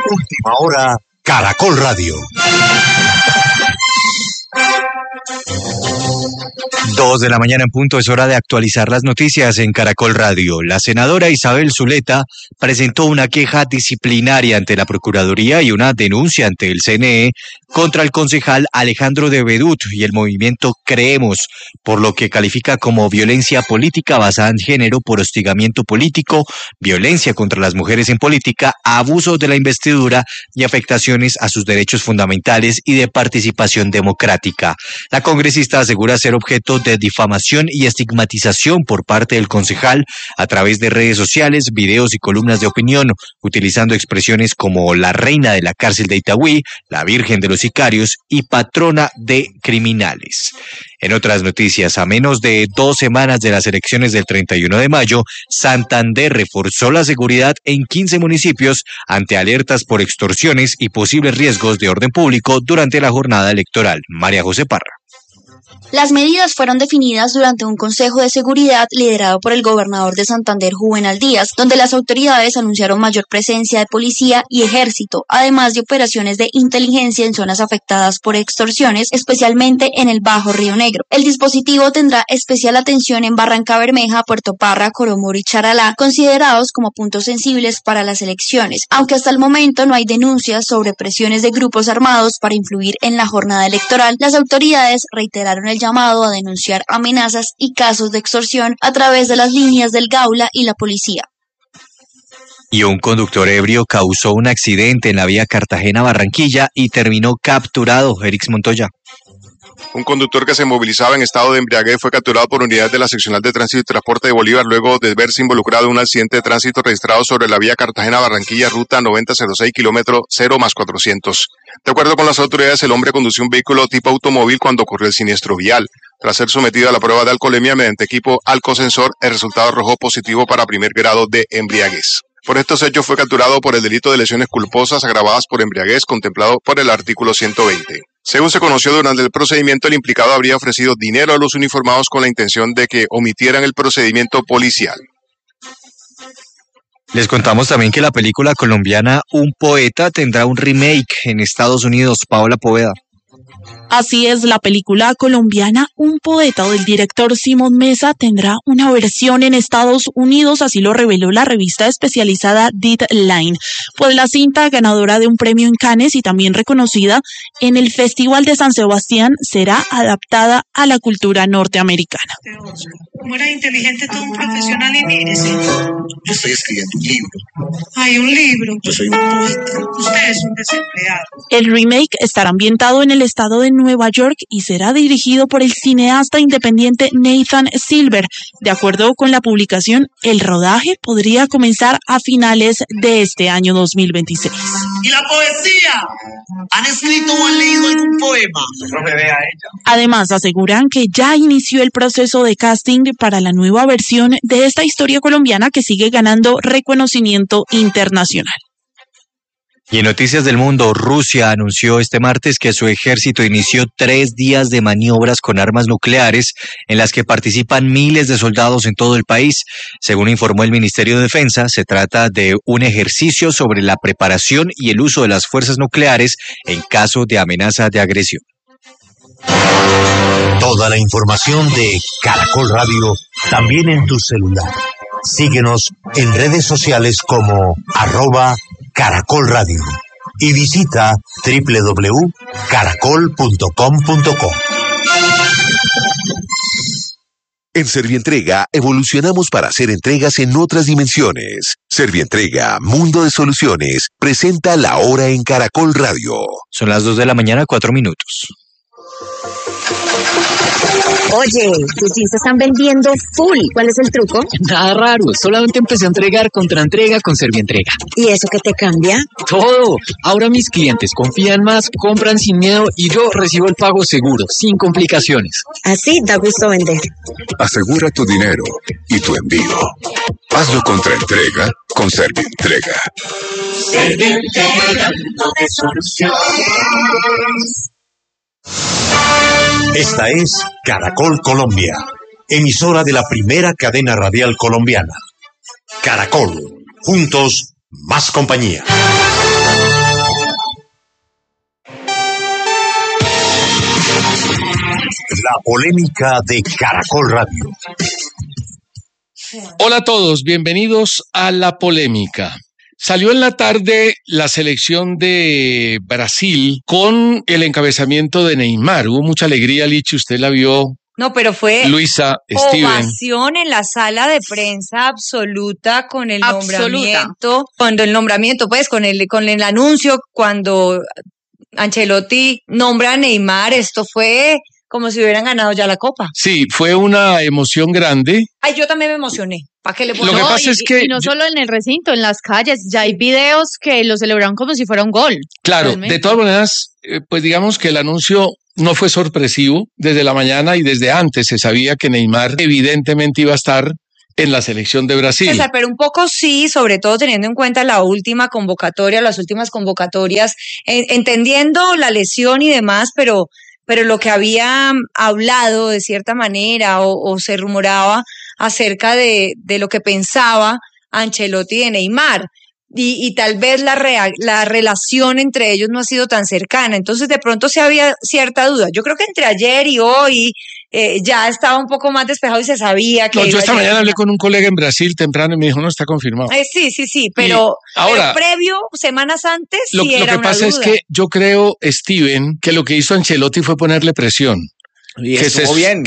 Última hora, Caracol Radio. 2 de la mañana en punto, es hora de actualizar las noticias en Caracol Radio. La senadora Isabel Zuleta presentó una queja disciplinaria ante la Procuraduría y una denuncia ante el CNE contra el concejal Alejandro de Bedut y el movimiento Creemos, por lo que califica como violencia política basada en género por hostigamiento político, violencia contra las mujeres en política, abuso de la investidura y afectaciones a sus derechos fundamentales y de participación democrática. La congresista asegura ser objeto de difamación y estigmatización por parte del concejal a través de redes sociales, videos y columnas de opinión, utilizando expresiones como la reina de la cárcel de Itagüí, la virgen de los sicarios y patrona de criminales. En otras noticias, a menos de 2 semanas de las elecciones del 31 de mayo, Santander reforzó la seguridad en 15 municipios ante alertas por extorsiones y posibles riesgos de orden público durante la jornada electoral. María José Parra. Las medidas fueron definidas durante un consejo de seguridad liderado por el gobernador de Santander, Juvenal Díaz, donde las autoridades anunciaron mayor presencia de policía y ejército, además de operaciones de inteligencia en zonas afectadas por extorsiones, especialmente en el Bajo Río Negro. El dispositivo tendrá especial atención en Barrancabermeja, Puerto Parra, Coromoro y Charalá, considerados como puntos sensibles para las elecciones, aunque hasta el momento no hay denuncias sobre presiones de grupos armados para influir en la jornada electoral. Las autoridades reiteraron el llamado a denunciar amenazas y casos de extorsión a través de las líneas del Gaula y la policía. Y un conductor ebrio causó un accidente en la vía Cartagena-Barranquilla y terminó capturado. Erix Montoya. Un conductor que se movilizaba en estado de embriaguez fue capturado por unidades de la Seccional de Tránsito y Transporte de Bolívar luego de verse involucrado en un accidente de tránsito registrado sobre la vía Cartagena-Barranquilla, ruta 9006, kilómetro 0+400. De acuerdo con las autoridades, el hombre condució un vehículo tipo automóvil cuando ocurrió el siniestro vial. Tras ser sometido a la prueba de alcoholemia mediante equipo alcosensor, el resultado arrojó positivo para primer grado de embriaguez. Por estos hechos fue capturado por el delito de lesiones culposas agravadas por embriaguez contemplado por el artículo 120. Según se conoció durante el procedimiento, el implicado habría ofrecido dinero a los uniformados con la intención de que omitieran el procedimiento policial. Les contamos también que la película colombiana Un Poeta tendrá un remake en Estados Unidos. Paola Poveda. Así es, la película colombiana Un Poeta del director Simón Mesa tendrá una versión en Estados Unidos, así lo reveló la revista especializada Deadline, pues la cinta ganadora de un premio en Cannes y también reconocida en el Festival de San Sebastián será adaptada a la cultura norteamericana. Como era inteligente, todo un profesional, y mírese. Yo estoy escribiendo un libro. Hay un libro. Yo soy un poeta. Usted es un desempleado. El remake estará ambientado en el estado de Nueva York y será dirigido por el cineasta independiente Nathan Silver. De acuerdo con la publicación, el rodaje podría comenzar a finales de este año 2026. ¿Y la poesía? ¿Han escrito o han leído algún poema? No me vea ella. Además, aseguran que ya inició el proceso de casting para la nueva versión de esta historia colombiana que sigue ganando reconocimiento internacional. Y en noticias del mundo, Rusia anunció este martes que su ejército inició 3 días de maniobras con armas nucleares en las que participan miles de soldados en todo el país. Según informó el Ministerio de Defensa, se trata de un ejercicio sobre la preparación y el uso de las fuerzas nucleares en caso de amenaza de agresión. Toda la información de Caracol Radio también en tu celular. Síguenos en redes sociales como @Caracol Radio y visita www.caracol.com.co. En Servientrega evolucionamos para hacer entregas en otras dimensiones. Servientrega, Mundo de Soluciones, presenta La Hora en Caracol Radio. Son las 2 de la mañana, 4 minutos. Oye, tus jeans se están vendiendo full. ¿Cuál es el truco? Nada raro, solamente empecé a entregar contraentrega con Servientrega. ¿Y eso qué te cambia? Todo. Ahora mis clientes confían más, compran sin miedo y yo recibo el pago seguro, sin complicaciones. Así da gusto vender. Asegura tu dinero y tu envío. Hazlo contraentrega con Servientrega. Servientrega, Mundo de Soluciones. Esta es Caracol Colombia, emisora de la primera cadena radial colombiana. Caracol, juntos, más compañía. La polémica de Caracol Radio. Hola a todos, bienvenidos a La Polémica. Salió en la tarde la selección de Brasil con el encabezamiento de Neymar. Hubo mucha alegría, Lichi, usted la vio. No, pero fue Luisa, Steven. Ovación en la sala de prensa absoluta con el nombramiento, pues con el anuncio, cuando Ancelotti nombra a Neymar, esto fue como si hubieran ganado ya la Copa. Sí, fue una emoción grande. Ay, yo también me emocioné. ¿Para qué le pongo? Lo que pasa es que... Y no solo en el recinto, en las calles, ya hay videos que lo celebraron como si fuera un gol. Claro, realmente. De todas maneras, pues digamos que el anuncio no fue sorpresivo. Desde la mañana y desde antes se sabía que Neymar evidentemente iba a estar en la selección de Brasil. César, pero un poco sí, sobre todo teniendo en cuenta la última convocatoria, las últimas convocatorias, entendiendo la lesión y demás, pero lo que había hablado de cierta manera o se rumoraba acerca de lo que pensaba Ancelotti de Neymar. Y tal vez la relación entre ellos no ha sido tan cercana. Entonces, de pronto sí había cierta duda. Yo creo que entre ayer y hoy ya estaba un poco más despejado y se sabía que... No, yo esta mañana hablé con un colega en Brasil temprano y me dijo, no está confirmado. Sí, pero previo, semanas antes, sí era una duda. Lo que pasa es que yo creo, Steven, que lo que hizo Ancelotti fue ponerle presión. Y estuvo bien.